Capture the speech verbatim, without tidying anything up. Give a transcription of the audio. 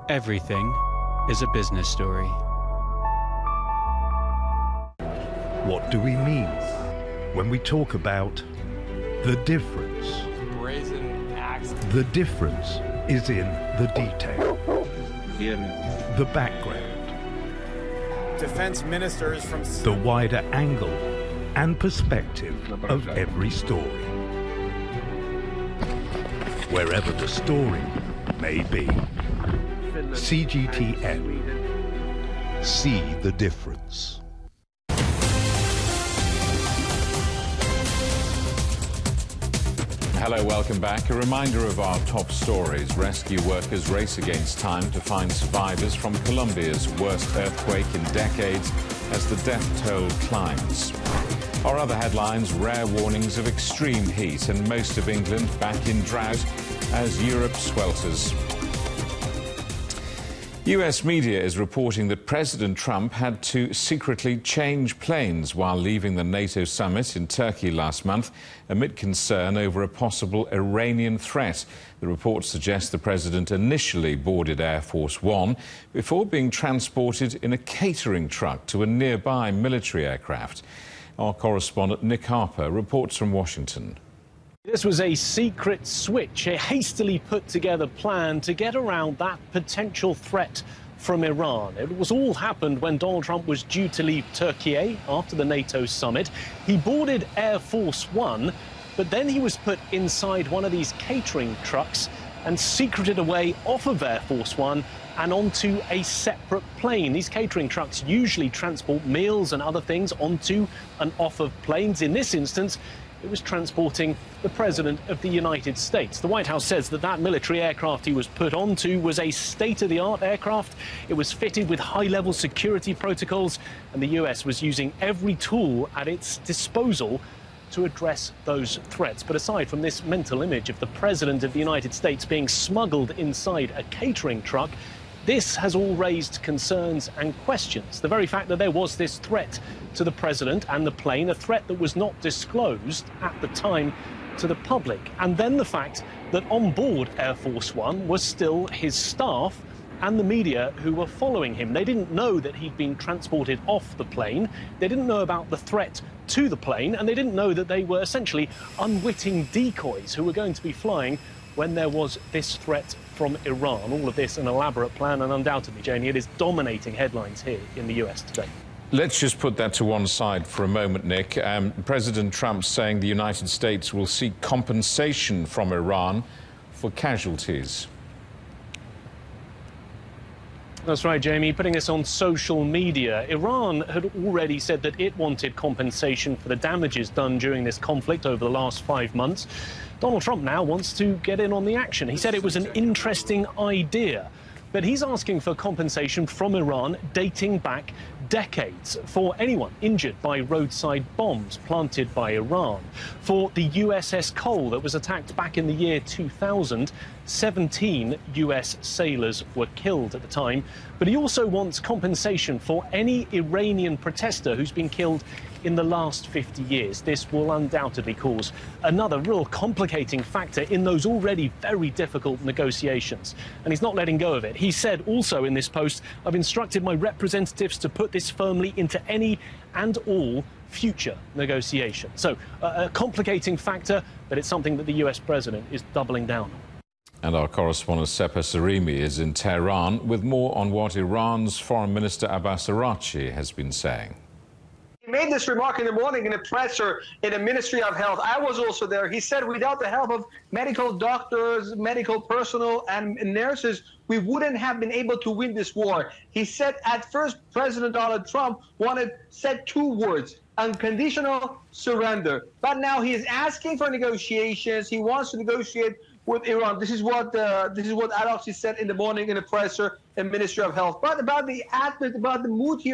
Everything is a business story. What do we mean when we talk about the difference? Brazen axe. The difference is in the detail, Hear me. the background, Defense ministers from the wider angle and perspective of every story. Wherever the story may be. C G T N. See the difference. Hello, welcome back. A reminder of our top stories. Rescue workers race against time to find survivors from Colombia's worst earthquake in decades as the death toll climbs. Our other headlines, rare warnings of extreme heat and most of England back in drought as Europe swelters. U S media is reporting that President Trump had to secretly change planes while leaving the NATO summit in Turkey last month amid concern over a possible Iranian threat. The report suggests the president initially boarded Air Force One before being transported in a catering truck to a nearby military aircraft. Our correspondent Nick Harper reports from Washington. This was a secret switch, a hastily put together plan to get around that potential threat from Iran. It was all happened when Donald Trump was due to leave Turkey after the NATO summit. He boarded Air Force One, but then he was put inside one of these catering trucks and secreted away off of Air Force One and onto a separate plane. These catering trucks usually transport meals and other things onto and off of planes. In this instance, it was transporting the President of the United States. The White House says that that military aircraft he was put onto was a state-of-the-art aircraft. It was fitted with high-level security protocols, and the U S was using every tool at its disposal to address those threats. But aside from this mental image of the President of the United States being smuggled inside a catering truck, this has all raised concerns and questions. The very fact that there was this threat to the president and the plane, a threat that was not disclosed at the time to the public. And then the fact that on board Air Force One was still his staff and the media who were following him. They didn't know that he'd been transported off the plane. They didn't know about the threat to the plane, and they didn't know that they were essentially unwitting decoys who were going to be flying when there was this threat from Iran. All of this an elaborate plan, and undoubtedly, Jamie, it is dominating headlines here in the U S today. Let's just put that to one side for a moment, Nick. Um, President Trump saying the United States will seek compensation from Iran for casualties. That's right, Jamie. Putting this on social media, Iran had already said that it wanted compensation for the damages done during this conflict over the last five months. Donald Trump now wants to get in on the action. He said it was an interesting idea, but he's asking for compensation from Iran dating back decades for anyone injured by roadside bombs planted by Iran. For the U S S Cole that was attacked back in the year two thousand, seventeen U S sailors were killed at the time. But he also wants compensation for any Iranian protester who's been killed in the last fifty years. This will undoubtedly cause another real complicating factor in those already very difficult negotiations. And he's not letting go of it. He said also in this post, I've instructed my representatives to put this firmly into any and all future negotiations. So uh, a complicating factor, but it's something that the U S president is doubling down on. And our correspondent Sepa Sarimi is in Tehran with more on what Iran's Foreign Minister Abbas Araghchi has been saying. He made this remark in the morning in a presser in the Ministry of Health. I was also there. He said without the help of medical doctors, medical personnel, and nurses, we wouldn't have been able to win this war. He said at first President Donald Trump wanted, said two words, unconditional surrender. But now he is asking for negotiations. He wants to negotiate with Iran. This is what uh, this is what Araghchi said in the morning in a presser in Ministry of Health. But about the about the mood here